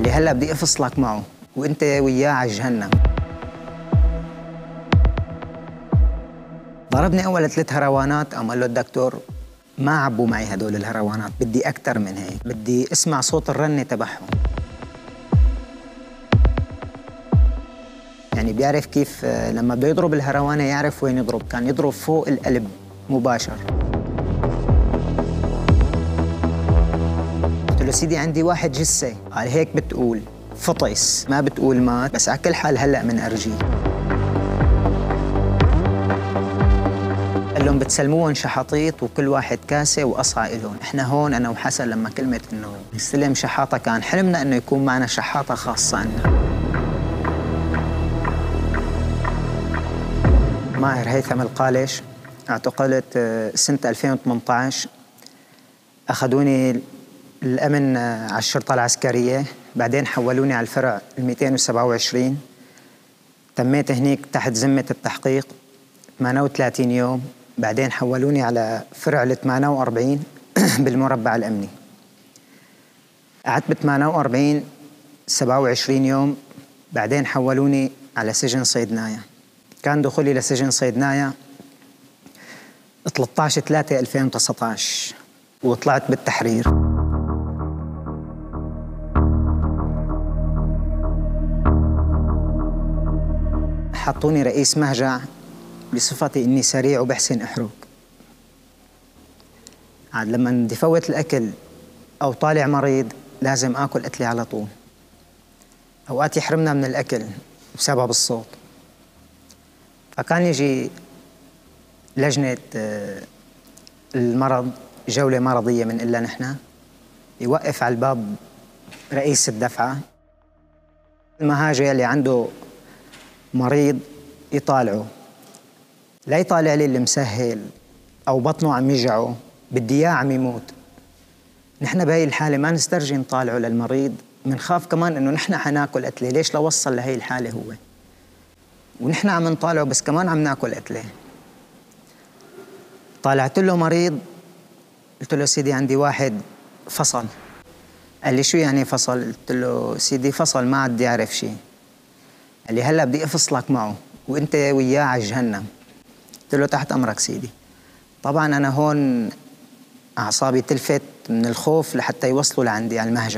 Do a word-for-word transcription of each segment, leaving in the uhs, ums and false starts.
قال لي هلا بدي افصلك معه وانت وياه على جهنم. ضربني اول ثلاث هروانات، قام قال له الدكتور ما عبوا معي هدول الهروانات، بدي اكثر من هيك، بدي اسمع صوت الرنه تبعهم. يعني بيعرف كيف لما بده يضرب الهروانه يعرف وين يضرب، كان يضرب فوق القلب مباشر. قلت له سيدي عندي واحد جثه، قال هيك بتقول فطس، ما بتقول مات، بس على كل حال هلا من ارجيه. قال لهم بتسلموهم شحاطيط وكل واحد كاسه وقصعه إلهم، احنا هون انا وحسن لما كلمه انه نستلم شحاطه كان حلمنا انه يكون معنا شحاطه خاصه لنا. ماهر هيثم القالش اعتقلت سنة ألفين وثمانية عشر، أخذوني الأمن على الشرطة العسكرية، بعدين حولوني على الفرع مئتين وسبعة وعشرين، تميت هنيك تحت ذمة التحقيق ثمانية وثلاثين يوم، بعدين حولوني على فرع ال ثمانية وأربعين بالمربع الأمني. قعدت ب ثمانية وأربعين سبعة وعشرين يوم، بعدين حولوني على سجن صيدنايا. كان دخولي لسجن صيدنايا ثلاثة عشر ثلاثة ألفين وتسعة عشر وطلعت بالتحرير. حطوني رئيس مهجع بصفتي إني سريع وبحسن أحرق. عاد لما بدي فوت الأكل أو طالع مريض لازم آكل أكلي على طول. أوقات يحرمنا من الأكل بسبب الصوت، فكان يجي لجنة المرض، جولة مرضية من إلا نحن، يوقف على الباب رئيس الدفعة، المهاجة اللي عنده مريض يطالعه، لا يطالع لي اللي مسهل أو بطنه عم يجعه، بدي إياه عم يموت. نحن بهي الحالة ما نسترجي نطالعه للمريض، منخاف كمان إنه نحن حناكل قتلة، ليش لو وصل لهي الحالة هو؟ ونحن عم نطالعه بس كمان عم ناكل قتلة. طالعت له مريض، قلت له سيدي عندي واحد فصل. قال لي شو يعني فصل؟ قلت له سيدي فصل ما عاد يعرف شيء. قال لي هلا بدي افصلك معه وانت وياه على جهنم. قلت له تحت امرك سيدي. طبعا انا هون اعصابي تلفت من الخوف لحتى يوصلوا لعندي على المهجع.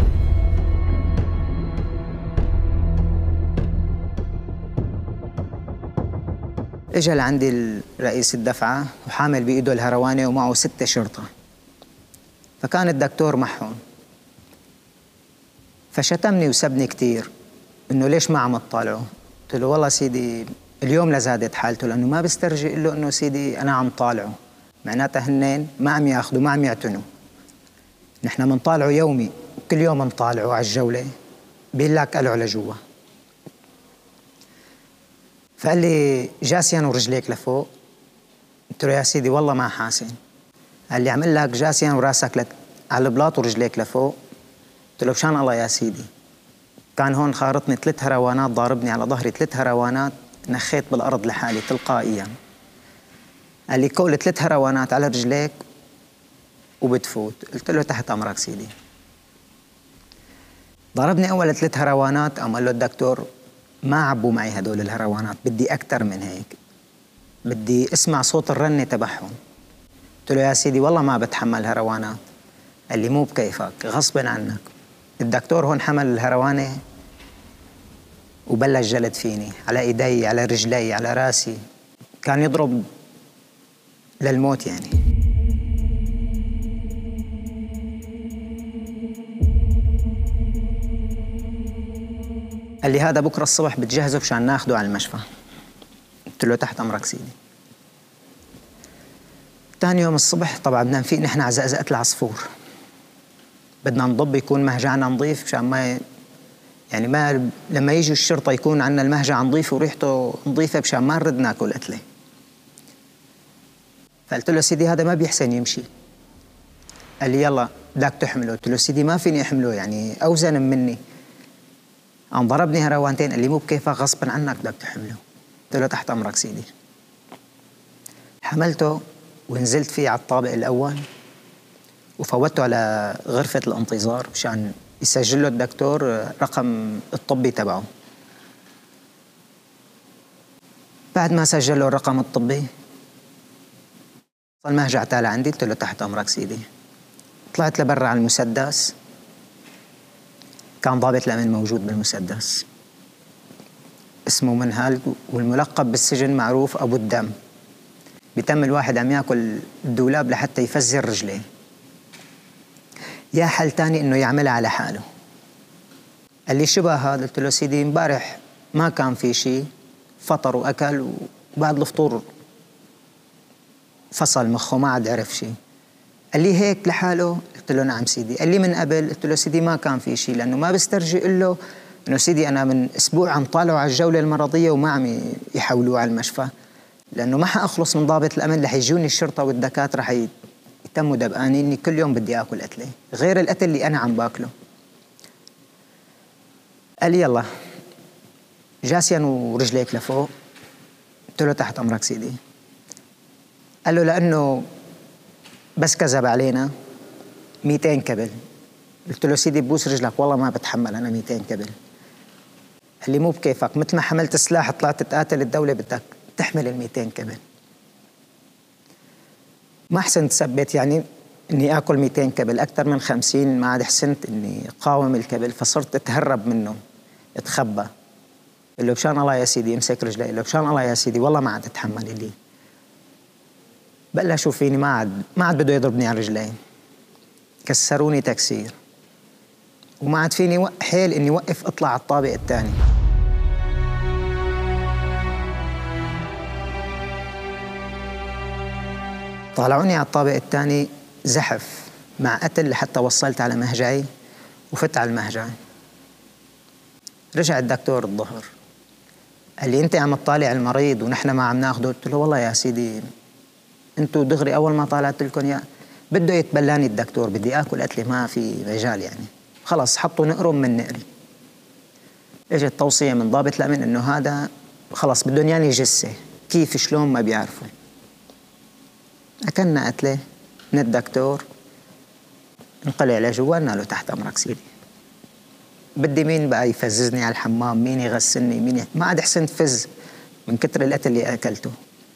اجى لعندي رئيس الدفعة وحامل بإيده الهروانة ومعه ستة شرطة، فكان الدكتور معهم، فشتمني وسبني كتير إنه ليش ما عم تطالعوا؟ قلت له والله سيدي اليوم لزادت حالته، لأنه ما بسترجي له إنه سيدي أنا عم طالعه، معناتها هنين ما عم ياخذوا ما عم يعتنوا. نحن منطالعه يومي، كل يوم نطالعه على الجولة، بيقول لك قلعوا لجوا. فقال لي جاسيان ورجليك لفوق. قلت له يا سيدي والله ما حاسن. قال لي عمل لك جاسيان وراسك لت... على البلاط ورجليك لفوق. قلت له بشان الله يا سيدي. كان هون خارطني ثلاث هروانات، ضاربني على ظهري ثلاث هروانات، نخيت بالأرض لحالي تلقائيا. قال لي كول ثلاث هروانات على رجليك وبتفوت. قلت له تحت أمرك سيدي. ضربني أول ثلاث هروانات، قام قال له الدكتور ما عبوا معي هدول الهروانات، بدي أكثر من هيك، بدي اسمع صوت الرنة تبعهم. قلت له يا سيدي والله ما بتحمل هروانات. قال لي مو بكيفك غصب عنك. الدكتور هون حمل الهروانة وبلش جلد فيني على ايدي على رجلي على راسي، كان يضرب للموت يعني. قال لي هذا بكره الصبح بتجهزه مشان ناخده على المشفى. قلت له تحت امرك سيدي. ثاني يوم الصبح طبعا بدنا نفيق نحن على زقزقة العصفور، بدنا نضب يكون مهجعنا نظيف مشان ما يعني ما لما يجوا الشرطة يكون عندنا المهجع نظيف وريحته نظيفة مشان ما نرد ناكل قتلة. فقلت له سيدي هذا ما بيحسن يمشي. قال لي يلا بدك تحمله. قلت له سيدي ما فيني احمله يعني اوزن مني. قام ضربني هروانتين، قال لي مو بكيفك غصبا عنك بدك تحمله. قلت له تحت امرك سيدي. حملته ونزلت فيه على الطابق الاول وفوته على غرفة الانتظار مشان يسجل له الدكتور رقم الطبي تبعه. بعد ما سجل له الرقم الطبي المهجع تعال عندي، قلت له تحت أمرك سيدي. طلعت لبرا على المسدس، كان ضابط الأمن موجود بالمسدس اسمه منهال، والملقب بالسجن معروف أبو الدم. بتم الواحد عم ياكل الدولاب لحتى يفزر رجليه. يا حل تاني إنه يعملها على حاله. قال لي شبه هذا؟ قلت له سيدي امبارح ما كان في شيء، فطر وأكل وبعد الفطور فصل مخه ما عاد عرف شيء. قال لي هيك لحاله؟ قلت له نعم سيدي. قال لي من قبل؟ قلت له سيدي ما كان في شيء، لأنه ما بسترجي أقول له إنه سيدي أنا من أسبوع عم طالعوا على الجولة المرضية وما عم يحولوه على المشفى، لأنه ما حأخلص من ضابط الأمن، رح يجوني الشرطة والدكاترة رح يتموا دبقانيني كل يوم بدي آكل قتلة غير القتل اللي أنا عم باكله. قال لي يلا جاسيا ورجليك لفوق. قلت له تحت أمرك سيدي. قال له لأنه بس كذب علينا مئتين كبل. قلت له سيدي ببوس رجلك والله ما بتحمل أنا مئتين كبل. قال لي مو بكيفك، مثل ما حملت سلاح طلعت تقاتل الدولة بدك تحمل المئتين كبل. ما أحسن تثبت يعني إني آكل مئتين كبل، أكثر من خمسين ما عاد حسنت إني قاوم الكبل، فصرت أتهرب منه أتخبى. قال له بشان الله يا سيدي امسك رجلي. قال له بشان الله يا سيدي والله ما عاد أتحمل. لي بلشوا فيني، ما عاد ما عاد بده يضربني على رجلي، كسروني تكسير، وما عاد فيني حيل إني وقف أطلع على الطابق الثاني. طالعوني على الطابق الثاني زحف مع قتل لحتى وصلت على مهجعي وفت على المهجع. رجع الدكتور الظهر قال لي أنت عم تطالع المريض ونحن ما عم ناخده. قلت له والله يا سيدي أنتوا دغري أول ما طالعت لكم يا بده يتبلاني الدكتور، بدي آكل قتلة ما في مجال يعني، خلص حطوا نقرم من نقري. اجت توصية من ضابط الأمن إنه هذا خلص بدهم يعني جثة، كيف شلون ما بيعرفوا. أكلنا قتلة من الدكتور، انقلع لجوا قلنا له تحت أمرك سيدي. بدي مين بقى يفززني على الحمام، مين يغسلني، مين ي... ما عاد حسنت فز من كتر القتل اللي أكلته.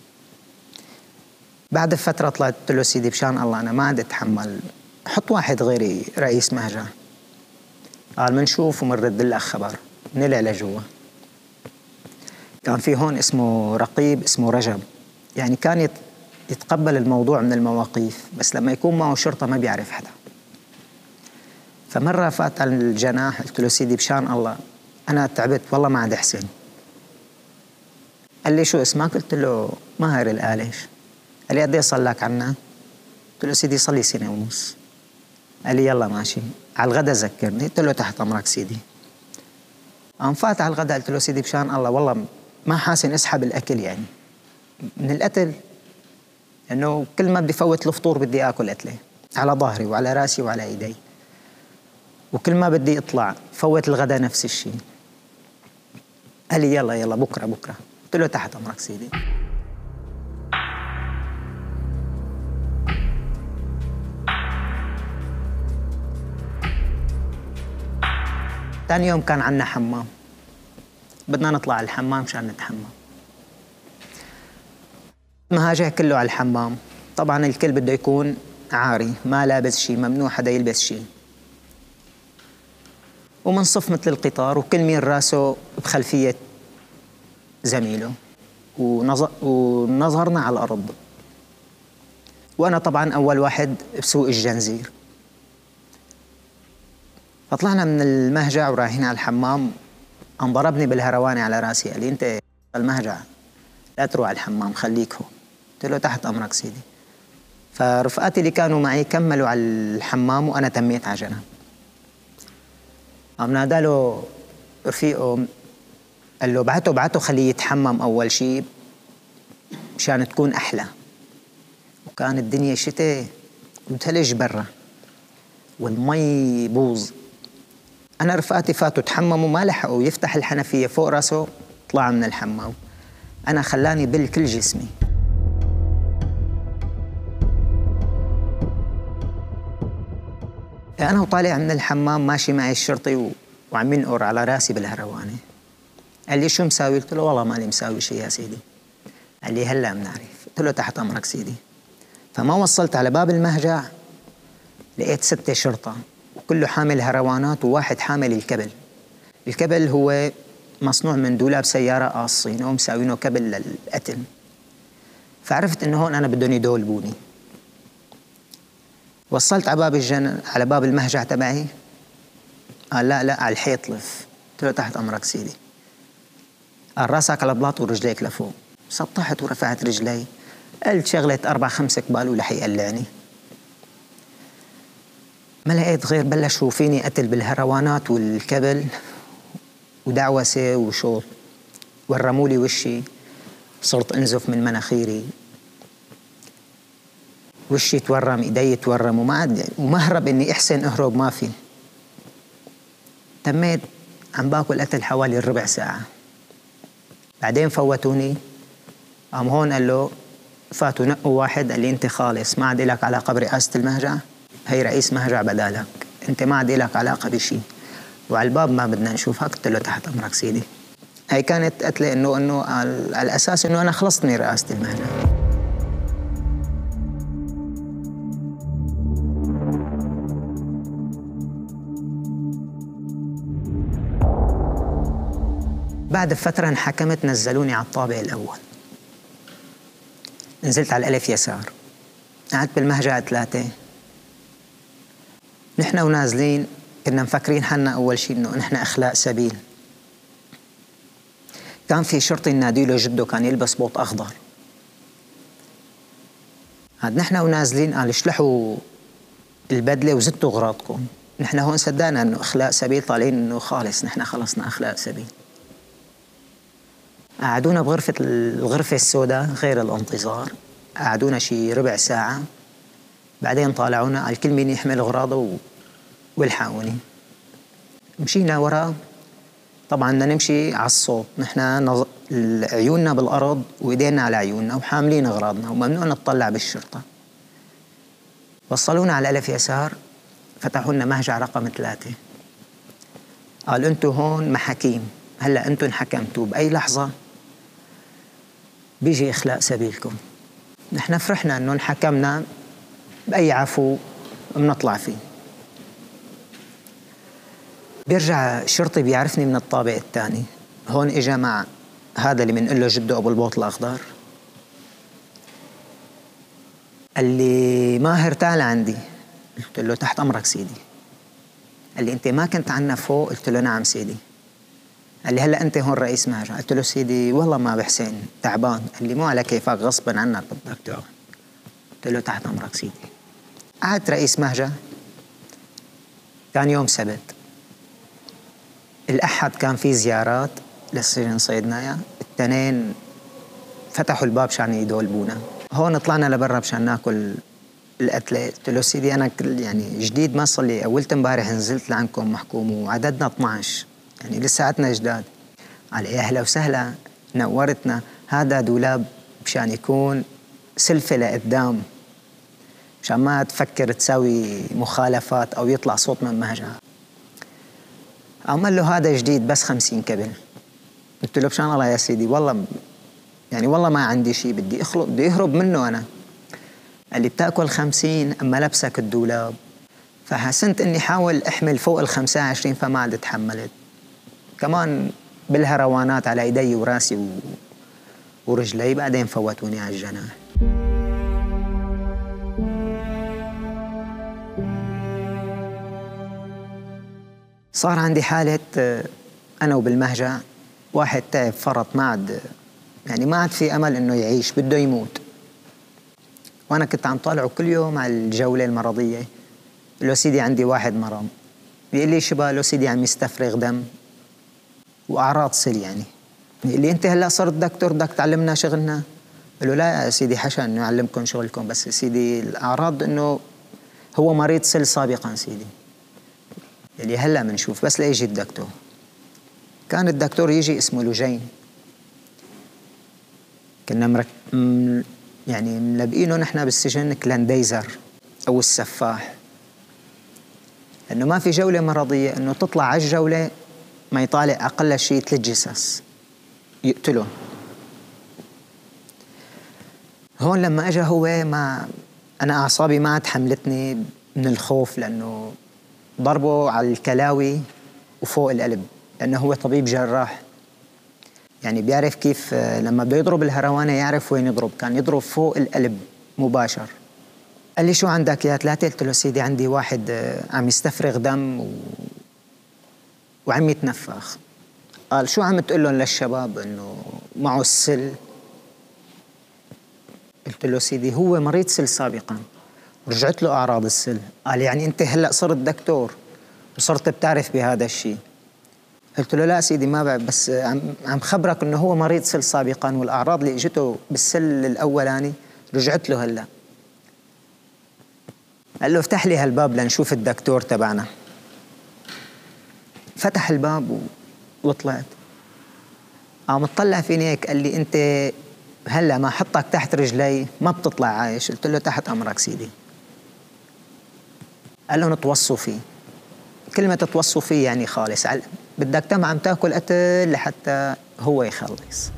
بعد فترة طلعت قلت له سيدي بشان الله أنا ما عاد أتحمل، حط واحد غيري رئيس مهجع. قال منشوف ومنرد لك خبر. نلع لجوا. كان في هون اسمه رقيب اسمه رجب، يعني كان يت... يتقبل الموضوع من المواقيف، بس لما يكون معه شرطة ما بيعرف حدا. فمرة فات على الجناح قلت له سيدي بشان الله أنا تعبت والله ما عاد أحسن. قال لي شو اسمك؟ قلت له ماهر الآلش. قال لي قد ايه صار لك عنا؟ قلت له سيدي صار لي سنة ونص. قال لي يلا ماشي على الغدا ذكرني. قلت له تحت أمرك سيدي. قام فات على الغدا قلت له سيدي بشان الله والله ما حاسن أسحب الأكل يعني من القتل، لأنه كل ما بدي فوت الفطور بدي آكل قتلة على ظهري وعلى راسي وعلى إيدي، وكل ما بدي أطلع فوت الغدا نفس الشيء. قال لي يلا يلا بكرة بكرة. قلت له تحت أمرك سيدي. ثاني يوم كان عنا حمام، بدنا نطلع على الحمام مشان نتحمم. مهاجع كله على الحمام، طبعا الكل بده يكون عاري ما لابس شيء، ممنوع حدا يلبس شيء، ومنصف مثل القطار وكل مين راسه بخلفية زميله، ونظر ونظرنا على الأرض. وأنا طبعا أول واحد بسوق الجنزير. فطلعنا من المهجع ورايحين على الحمام، قام ضربني بالهرواني على راسي. قال لي أنت المهجع لا تروح على الحمام خليك هو. قلت له تحت أمرك سيدي. فرفقاتي اللي كانوا معي كملوا على الحمام وأنا تميت على جنب. قام نادى له رفيقه قال له بعته بعته خليه يتحمم أول شيء مشان تكون أحلى. وكان الدنيا شتاء وثلج برا والمي بوظ. أنا رفقاتي فاتوا تحمموا ما لحقوا يفتح الحنفية فوق راسه طلع من الحمام. أنا خلاني بل كل جسمي. أنا وطالع من الحمام ماشي معي الشرطي و... وعم ينقر على راسي بالهروانة. قال لي شو مساوي؟ قلت له والله مالي مساوي شيء يا سيدي. قال لي هلا بنعرف. قلت له تحت أمرك سيدي. فما وصلت على باب المهجع لقيت ستة شرطة وكله حامل هروانات وواحد حامل الكبل. الكبل هو مصنوع من دولاب سيارة قاصينه ومساوينه كبل للقتل. فعرفت إنه هون أنا بدهم يدولبوني. وصلت على باب الجن على باب المهجع تبعي. قال لا لا على الحيط لف. قلت له تحت أمرك سيدي. قال راسك على بلاط ورجليك لفوق. سطحت ورفعت رجلي. قلت شغلة أربع خمس قبال ولح يقلعني. ما لقيت غير بلشوا فيني قتل بالهروانات والكبل ودعوسة وشوط. ورمولي وشي. صرت انزف من مناخيري. وشي تورم، ايدي تورم، وما عاد ومهرب اني احسن اهرب ما في. تميت عم باكل قتل حوالي ربع ساعة. بعدين فوتوني. قام هون قال له فاتوا نقوا واحد قال لي انت خالص ما عاد لك علاقة برئاسة المهجع، هي رئيس مهجع بدالك، انت ما عاد لك علاقة بشيء وعلى الباب ما بدنا نشوفك. قلت له تحت امرك سيدي. هي كانت قتلة انه انه على الاساس انه انا خلصت من رئاسة المهجع. بعد فترة انحكمت نزلوني على الطابق الأول. نزلت على الألف يسار. قعدت بالمهجع ثلاثة. نحن ونازلين كنا مفكرين حالنا أول شيء إنه نحن أخلاء سبيل. كان في شرطي ناديله جده كان يلبس بوط أخضر. هاد نحن ونازلين قال اشلحوا البدلة وزتوا غراضكم. نحن هون صدقنا إنه أخلاء سبيل، طالعين إنه خالص نحن خلصنا أخلاء سبيل. قعدونا بغرفة الغرفة السوداء غير الانتظار. قعدونا شي ربع ساعة. بعدين طالعونا قال كل مين يحمل أغراضه والحقوني. مشينا وراه. طبعا بدنا نمشي على الصوت. نحن نظ... عيوننا بالأرض وإيدينا على عيوننا وحاملين أغراضنا وممنوع نطلع بالشرطة. وصلونا على ألف يسار. فتحوا لنا مهجع رقم ثلاثة. قال أنتوا هون محاكيم، هلا أنتوا انحكمتوا بأي لحظة بيجي إخلاء سبيلكم. نحن فرحنا أنه انحكمنا بأي عفو بنطلع فيه. بيرجع شرطي بيعرفني من الطابق الثاني. هون إجا مع هذا اللي بنقول له جده أبو البوط الأخضر. قال لي ماهر تعال عندي. قلت له تحت أمرك سيدي. قال لي أنت ما كنت عنا فوق؟ قلت له نعم سيدي. قال لي هلا أنت هون رئيس مهجع. قلت له سيدي والله ما بحسن تعبان. قال لي مو على كيفك غصبا عنك بدك تقعد. قلت له تحت أمرك سيدي. قعدت رئيس مهجع. كان يوم سبت. الأحد كان في زيارات للسجن صيدنايا. الاثنين فتحوا الباب عشان يدولبونا. هون طلعنا لبرا مشان ناكل القتلة. قلت له سيدي أنا يعني جديد ما صار لي أولت امبارح نزلت لعندكم محكوم وعددنا اثنعش يعني لساتنا جداد. قال يا أهلا وسهلا نورتنا. هذا دولاب مشان يكون سلفة لقدام مشان ما تفكر تساوي مخالفات أو يطلع صوت من مهجع. قام قال له هذا جديد بس خمسين كبل. قلت له بشان الله يا سيدي والله يعني والله ما عندي شيء بدي اخلق بدي اهرب منه أنا. قال لي بتاكل خمسين أما لبسك الدولاب. فحسنت إني حاول أحمل فوق الخمسة وعشرين فما عاد تحملت. كمان بالهروانات على ايدي وراسي و... ورجلي. بعدين فوتوني على الجناح. صار عندي حالة أنا وبالمهجع واحد تعب فرط ما عاد يعني ما عاد في أمل إنه يعيش بده يموت. وأنا كنت عم طالعه كل يوم على الجولة المرضية. له سيدي عندي واحد مرض. بيقول لي شبه له سيدي عم يستفرغ دم وأعراض سل يعني. اللي أنت هلأ صرت دكتور بدك تعلمنا شغلنا. قال له لا يا سيدي حشا إنه أعلمكم شغلكم بس يا سيدي الأعراض إنه هو مريض سل سابقا سيدي. اللي هلأ بنشوف بس ليجي الدكتور. كان الدكتور يجي اسمه لوجين. كنا مرك... م... يعني ملبقينه نحن بالسجن كلانديزر أو السفاح. إنه ما في جولة مرضية إنه تطلع على الجولة ما يطالع أقل شيء ثلاث جثث يقتلون. هون لما أجا هو ما أنا أعصابي ما عاد حملتني من الخوف، لأنه ضربه على الكلاوي وفوق القلب، لأنه هو طبيب جراح يعني بيعرف كيف لما بيضرب الهروانة يعرف وين يضرب. كان يضرب فوق القلب مباشر. قال لي شو عندك يا ثلاثة؟ قلت له سيدي عندي واحد عم يستفرغ دم و... وعم يتنفخ. قال شو عم تقول لهم للشباب؟ إنه معه السل. قلت له سيدي هو مريض سل سابقا، رجعت له أعراض السل. قال يعني أنت هلأ صرت دكتور وصرت بتعرف بهذا الشيء؟ قلت له لا سيدي ما بعرف، بس عم عم خبرك إنه هو مريض سل سابقا والأعراض اللي اجته بالسل الأولاني رجعت له هلأ. قال له افتح لي هالباب لنشوف الدكتور تبعنا. فتح الباب و... وطلعت. قام اطلع فيني هيك قال لي انت هلا ما حطك تحت رجلي ما بتطلع عايش. قلت له تحت امرك سيدي. قال له نتوصوا فيه. كلمة تتوصوا فيه يعني خالص بدك تم عم تاكل قتل لحتى هو يخلص.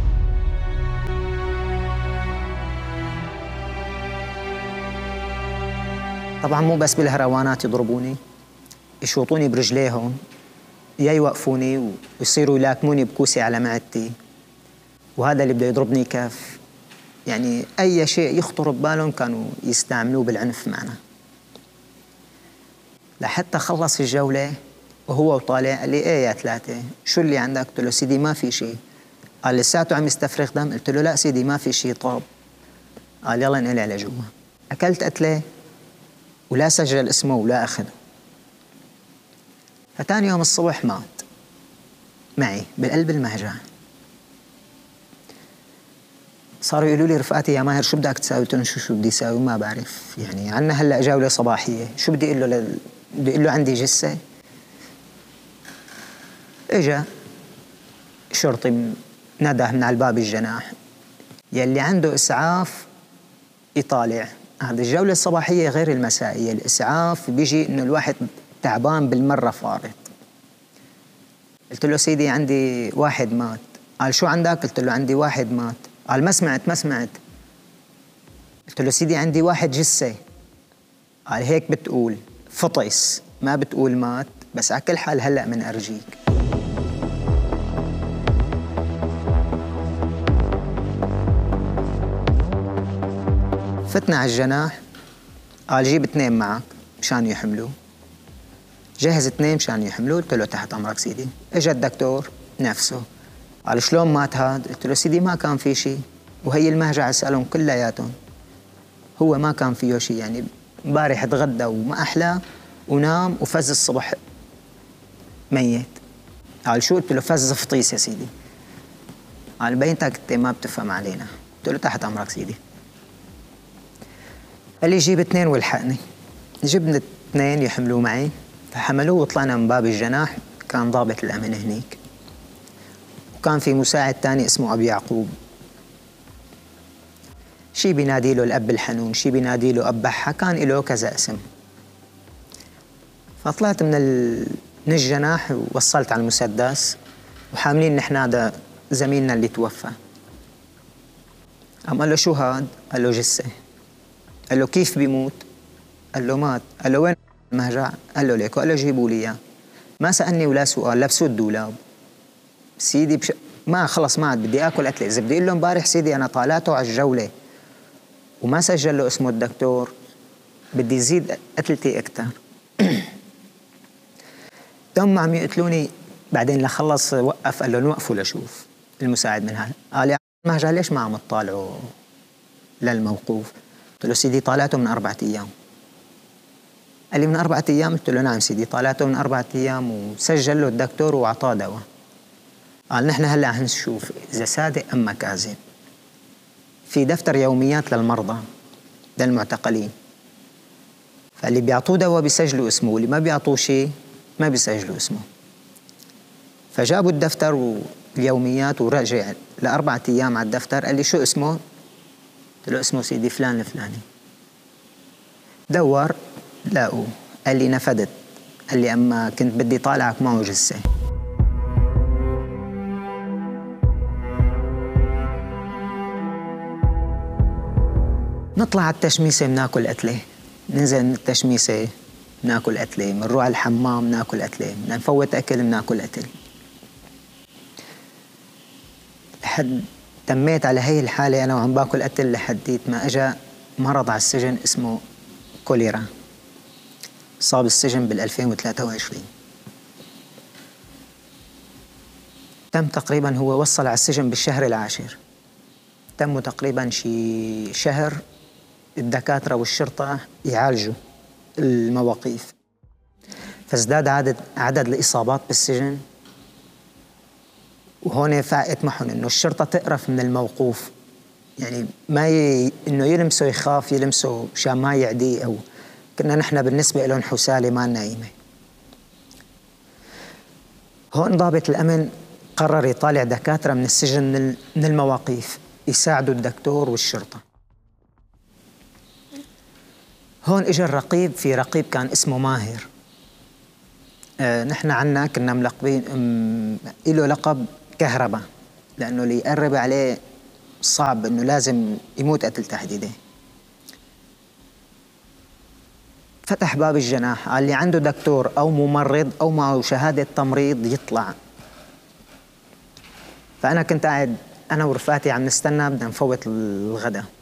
طبعا مو بس بالهروانات يضربوني، يشوطوني برجليهم، يا يوقفوني ويصيروا يلاكموني بكوسي على معدتي، وهذا اللي بده يضربني كف. يعني أي شيء يخطر ببالهم كانوا يستعملوه بالعنف معنا. لحتى خلص الجولة وهو وطالع قال لي ايه يا ثلاثة شو اللي عندك؟ قلت له سيدي ما في شيء. قال لساته عم يستفرغ دم؟ قلت له لا سيدي ما في شيء. طاب. قال يلا انقلع لجوا. أكلت قتلة ولا سجل اسمه ولا أخذه. فتاني يوم الصبح مات معي بقلب المهجع. صاروا يقولوا لي رفقاتي يا ماهر شو بدك تساوي؟ قلت لهم شو شو بدي اساوي ما بعرف، يعني عنا هلا جولة صباحية شو بدي اقول له لل... بدي اقول له عندي جثة؟ اجا شرطي نده من على الباب الجناح يلي عنده اسعاف يطالع. هذه الجولة الصباحية غير المسائية، الاسعاف بيجي انه الواحد تعبان بالمرة فارط. قلت له سيدي عندي واحد مات. قال شو عندك؟ قلت له عندي واحد مات. قال ما سمعت ما سمعت. قلت له سيدي عندي واحد جثة. قال هيك بتقول فطس ما بتقول مات، بس على كل حال هلأ من أرجيك. فتنا على الجناح. قال جيب اثنين معك مشان يحملوه. جهز اثنين مشان يحملوه. قلت له تحت أمرك سيدي. اجى الدكتور نفسه قال شلون مات هاد؟ قلت له سيدي ما كان في شيء، وهي المهجع اسألهم كلياتهم هو ما كان فيه شيء، يعني امبارح تغدى وما أحلى ونام وفز الصبح ميت. قال شو؟ قلت له فز فطيس يا سيدي. قال بينتك انت ما بتفهم علينا. قلت له تحت أمرك سيدي. قال لي جيب اثنين والحقني. جبنا اثنين يحملوه معي، فحملوه وطلعنا من باب الجناح. كان ضابط الأمن هنيك، وكان في مساعد تاني اسمه أبي يعقوب. شي بينادي له الأب الحنون، شي بينادي له أب بحة، كان له كذا اسم. فطلعت من, ال... من الجناح ووصلت على المسدس وحاملين نحن هذا زميلنا اللي توفى. قام قال له شو هاد؟ قال له جثة. قال له كيف بيموت؟ قال له مات. قال له وين المهجع؟ قال له ليك. قال له جيبوا لي اياه. ما سألني ولا سؤال، لبسوه الدولاب. سيدي بش... ما خلص ما عاد بدي اكل قتله. اذا بدي اقول له امبارح سيدي انا طالعته على الجوله وما سجل له اسمه الدكتور بدي يزيد قتلتي اكثر. تم عم يقتلوني. بعدين لخلص وقف قال له نوقفوا لشوف المساعد من هذا. قال يا مهجع ليش ما عم تطالعوا للموقوف؟ قلت له سيدي طالعته من أربعة أيام. قال لي من أربعة أيام؟ قلت له نعم سيدي طالعته من أربعة أيام وسجل له الدكتور وعطاه دواء. قال نحن هلا هنشوف إذا صادق أم كاذب. في دفتر يوميات للمرضى للمعتقلين، فاللي بيعطوه دواء بيسجلوا اسمه واللي ما بيعطوه شيء ما بيسجلوا اسمه. فجابوا الدفتر واليوميات ورجع لأربعة أيام على الدفتر. قال لي شو اسمه؟ قلت له اسمه سيدي فلان الفلاني. دور لاقوه. قال لي نفدت قال لي أما كنت بدي طالعك معه جثة. نطلع على التشميسة بناكل قتلة، ننزل من التشميسة بناكل قتلة، بنروح على الحمام بناكل قتلة، بدنا نفوت أكل بناكل قتل. لحد تميت على هي الحالة أنا وعم باكل قتل لحديت ما أجا مرض على السجن اسمه كوليرا، صاب السجن بال ألفين وثلاثة وعشرين. تم تقريبا، هو وصل على السجن بالشهر العاشر، تموا تقريبا شي شهر الدكاترة والشرطة يعالجوا المواقيف، فازداد عدد عدد الإصابات بالسجن. وهون فائت معهم إنه الشرطة تقرف من الموقوف، يعني ما ي... إنه يلمسه يخاف يلمسه مشان ما يعديه، أو كنا نحن بالنسبة لهم حسالة ما نايمة. هون ضابط الأمن قرر يطالع دكاترة من السجن من المواقيف يساعدوا الدكتور والشرطة. هون اجى الرقيب، في رقيب كان اسمه ماهر. آه نحن عنا كنا ملقبين له لقب كهرباء، لأنه اللي يقرب عليه صعب، إنه لازم يموت قتل تحديده. فتح باب الجناح، قال لي عنده دكتور أو ممرض أو معه شهادة تمريض يطلع. فأنا كنت قاعد أنا ورفقاتي عم نستنى بدنا نفوت الغداء.